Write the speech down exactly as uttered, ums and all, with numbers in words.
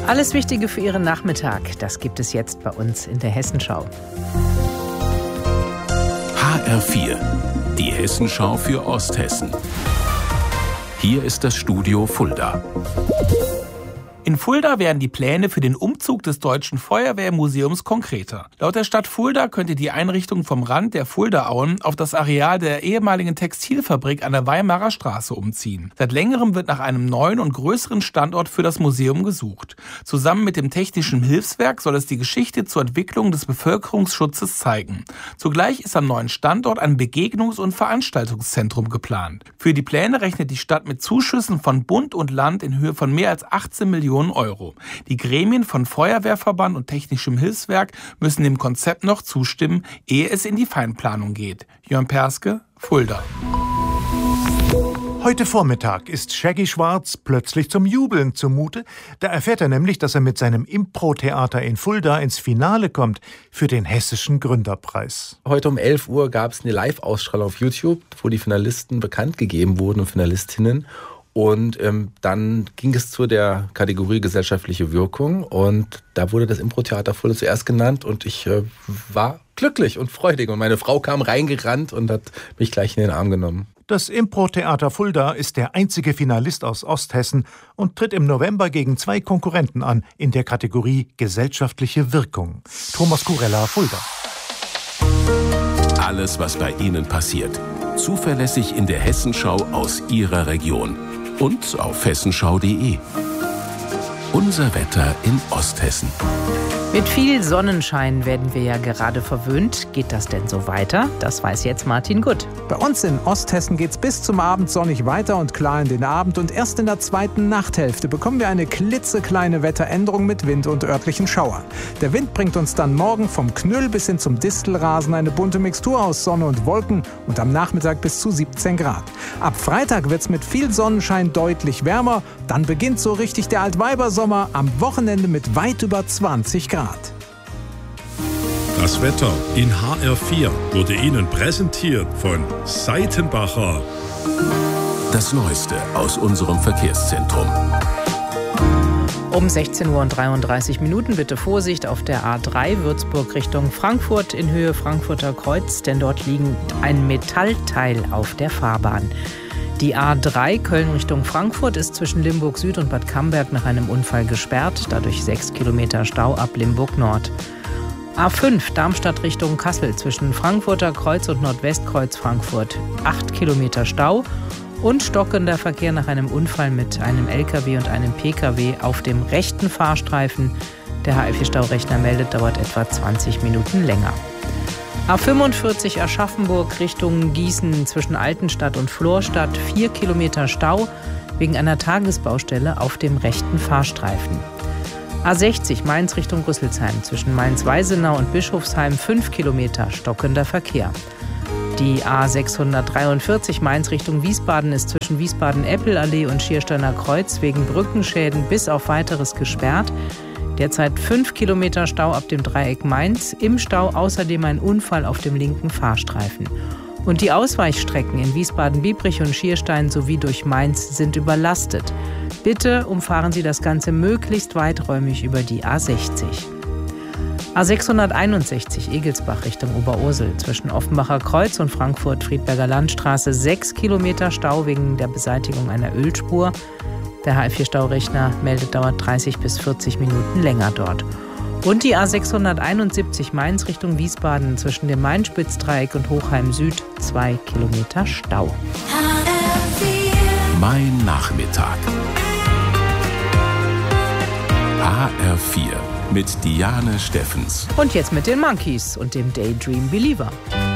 Alles Wichtige für Ihren Nachmittag, das gibt es jetzt bei uns in der Hessenschau. H R vier, die Hessenschau für Osthessen. Hier ist das Studio Fulda. In Fulda werden die Pläne für den Umzug des Deutschen Feuerwehrmuseums konkreter. Laut der Stadt Fulda könnte die Einrichtung vom Rand der Fuldaauen auf das Areal der ehemaligen Textilfabrik an der Weimarer Straße umziehen. Seit längerem wird nach einem neuen und größeren Standort für das Museum gesucht. Zusammen mit dem Technischen Hilfswerk soll es die Geschichte zur Entwicklung des Bevölkerungsschutzes zeigen. Zugleich ist am neuen Standort ein Begegnungs- und Veranstaltungszentrum geplant. Für die Pläne rechnet die Stadt mit Zuschüssen von Bund und Land in Höhe von mehr als achtzehn Millionen Euro. Die Gremien von Feuerwehrverband und Technischem Hilfswerk müssen dem Konzept noch zustimmen, ehe es in die Feinplanung geht. Jörn Perske, Fulda. Heute Vormittag ist Shaggy Schwarz plötzlich zum Jubeln zumute. Da erfährt er nämlich, dass er mit seinem Impro-Theater in Fulda ins Finale kommt für den Hessischen Gründerpreis. Heute um elf Uhr gab es eine Live-Ausstrahlung auf YouTube, wo die Finalisten bekannt gegeben wurden und Finalistinnen. Und ähm, dann ging es zu der Kategorie gesellschaftliche Wirkung und da wurde das Impro-Theater Fulda zuerst genannt und ich äh, war glücklich und freudig und meine Frau kam reingerannt und hat mich gleich in den Arm genommen. Das Impro-Theater Fulda ist der einzige Finalist aus Osthessen und tritt im November gegen zwei Konkurrenten an in der Kategorie gesellschaftliche Wirkung. Thomas Kurella, Fulda. Alles, was bei Ihnen passiert. Zuverlässig in der Hessenschau aus Ihrer Region. Und auf hessenschau punkt de. Unser Wetter in Osthessen. Mit viel Sonnenschein werden wir ja gerade verwöhnt. Geht das denn so weiter? Das weiß jetzt Martin Gutt. Bei uns in Osthessen geht's bis zum Abend sonnig weiter und klar in den Abend. Und erst in der zweiten Nachthälfte bekommen wir eine klitzekleine Wetteränderung mit Wind und örtlichen Schauern. Der Wind bringt uns dann morgen vom Knüll bis hin zum Distelrasen eine bunte Mixtur aus Sonne und Wolken und am Nachmittag bis zu siebzehn Grad. Ab Freitag wird's mit viel Sonnenschein deutlich wärmer. Dann beginnt so richtig der Altweibersommer, am Wochenende mit weit über zwanzig Grad. Das Wetter in H R vier wurde Ihnen präsentiert von Seitenbacher. Das Neueste aus unserem Verkehrszentrum. Um sechzehn Uhr und dreiunddreißig Minuten bitte Vorsicht auf der A drei Würzburg Richtung Frankfurt in Höhe Frankfurter Kreuz, denn dort liegt ein Metallteil auf der Fahrbahn. Die A drei Köln Richtung Frankfurt ist zwischen Limburg Süd und Bad Camberg nach einem Unfall gesperrt, dadurch sechs Kilometer Stau ab Limburg Nord. A fünf Darmstadt Richtung Kassel zwischen Frankfurter Kreuz und Nordwestkreuz Frankfurt, acht Kilometer Stau und stockender Verkehr nach einem Unfall mit einem L K W und einem P K W auf dem rechten Fahrstreifen. Der H R vier Staurechner meldet, dauert etwa zwanzig Minuten länger. A fünfundvierzig Aschaffenburg Richtung Gießen zwischen Altenstadt und Florstadt, vier Kilometer Stau wegen einer Tagesbaustelle auf dem rechten Fahrstreifen. A sechzig Mainz Richtung Rüsselsheim zwischen Mainz-Weisenau und Bischofsheim, fünf Kilometer stockender Verkehr. Die A sechshundertdreiundvierzig Mainz Richtung Wiesbaden ist zwischen Wiesbaden-Eppelallee und Schiersteiner Kreuz wegen Brückenschäden bis auf Weiteres gesperrt. Derzeit fünf Kilometer Stau ab dem Dreieck Mainz, im Stau außerdem ein Unfall auf dem linken Fahrstreifen. Und die Ausweichstrecken in Wiesbaden-Biebrich und Schierstein sowie durch Mainz sind überlastet. Bitte umfahren Sie das Ganze möglichst weiträumig über die A sechzig. A sechshunderteinundsechzig Egelsbach Richtung Oberursel zwischen Offenbacher Kreuz und Frankfurt-Friedberger Landstraße, sechs Kilometer Stau wegen der Beseitigung einer Ölspur. Der H R vier Staurechner meldet, dauert dreißig bis vierzig Minuten länger dort. Und die A sechshunderteinundsiebzig Mainz Richtung Wiesbaden zwischen dem Main-Spitz-Dreieck und Hochheim Süd, zwei Kilometer Stau. Mein Nachmittag. H R vier mit Diane Steffens. Und jetzt mit den Monkeys und dem Daydream Believer.